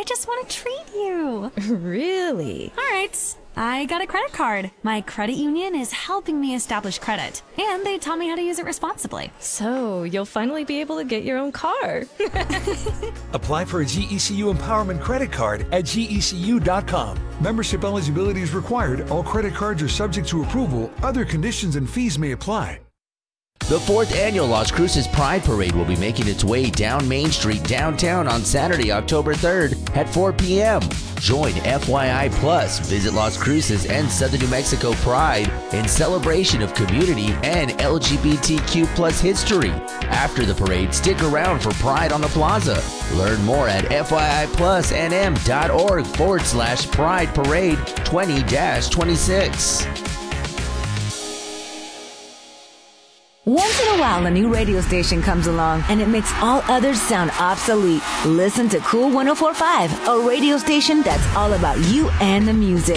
just want to treat you. Really? All right. I got a credit card. My credit union is helping me establish credit, and they taught me how to use it responsibly. So you'll finally be able to get your own car. Apply for a GECU Empowerment Credit Card at GECU.com. Membership eligibility is required. All credit cards are subject to approval. Other conditions and fees may apply. The 4th Annual Las Cruces Pride Parade will be making its way down Main Street downtown on Saturday, October 3rd at 4 p.m. Join FYI Plus, Visit Las Cruces and Southern New Mexico Pride in celebration of community and LGBTQ plus history. After the parade, stick around for Pride on the Plaza. Learn more at FYIPlusNM.org/Pride Parade 20-26. Once in a while, a new radio station comes along and it makes all others sound obsolete. Listen to Cool 104.5, a radio station that's all about you and the music.